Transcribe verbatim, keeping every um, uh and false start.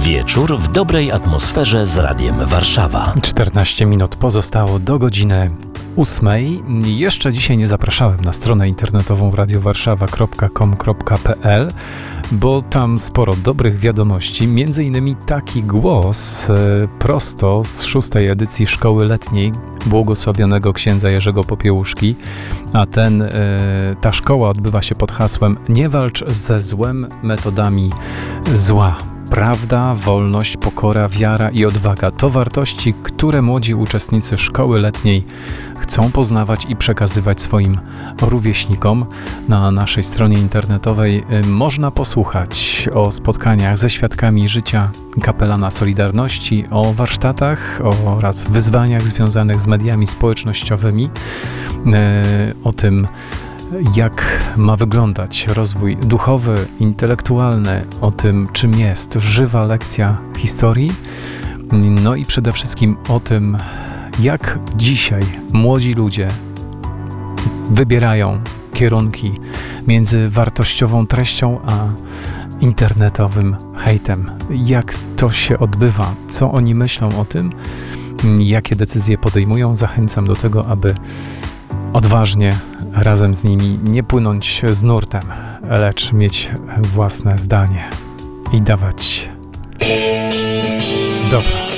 Wieczór w dobrej atmosferze z Radiem Warszawa. czternaście minut pozostało do godziny ósmej. Jeszcze dzisiaj nie zapraszałem na stronę internetową radiowarszawa kropka com kropka pe el, bo tam sporo dobrych wiadomości, między innymi taki głos e, prosto z szóstej edycji Szkoły Letniej błogosławionego księdza Jerzego Popiełuszki, a ten, e, ta szkoła odbywa się pod hasłem „Nie walcz ze złem metodami zła”. Prawda, wolność, pokora, wiara i odwaga to wartości, które młodzi uczestnicy szkoły letniej chcą poznawać i przekazywać swoim rówieśnikom. Na naszej stronie internetowej można posłuchać o spotkaniach ze świadkami życia kapelana Solidarności, o warsztatach oraz wyzwaniach związanych z mediami społecznościowymi, o tym, jak ma wyglądać rozwój duchowy, intelektualny, o tym, czym jest żywa lekcja historii, no i przede wszystkim o tym, jak dzisiaj młodzi ludzie wybierają kierunki między wartościową treścią a internetowym hejtem. Jak to się odbywa, co oni myślą o tym, jakie decyzje podejmują. Zachęcam do tego, aby odważnie razem z nimi nie płynąć z nurtem, lecz mieć własne zdanie i dawać dobro.